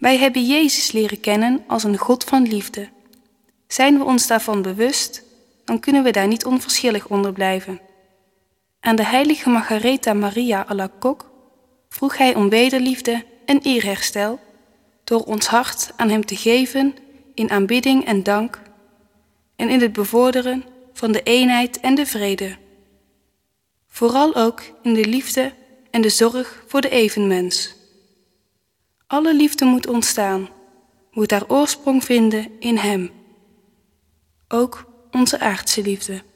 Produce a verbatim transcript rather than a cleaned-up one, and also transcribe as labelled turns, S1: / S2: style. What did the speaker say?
S1: Wij hebben Jezus leren kennen als een God van liefde. Zijn we ons daarvan bewust, dan kunnen we daar niet onverschillig onder blijven. Aan de heilige Margaretha Maria Alacoque vroeg hij om wederliefde en eerherstel door ons hart aan hem te geven in aanbidding en dank en in het bevorderen van de eenheid en de vrede. Vooral ook in de liefde en de zorg voor de evenmens. Alle liefde moet ontstaan, moet haar oorsprong vinden in hem. Ook onze aardse liefde.